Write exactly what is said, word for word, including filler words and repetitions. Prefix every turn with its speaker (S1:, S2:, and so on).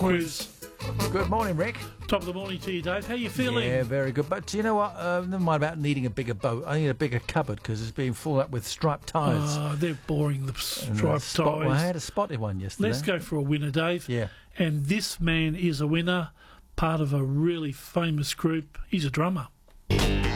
S1: quiz.
S2: Good morning, Rick.
S1: Top of the morning to you, Dave. How you feeling?
S2: Yeah, very good. But do you know what? Uh, never mind about needing a bigger boat. I need a bigger cupboard because it's being full up with striped tyres.
S1: Oh, they're boring, the
S2: And, uh,
S1: striped
S2: spot-
S1: tyres.
S2: well, I had a spotted one yesterday.
S1: Let's go for a winner, Dave.
S2: Yeah.
S1: And this man is a winner, part of a really famous group. He's a drummer.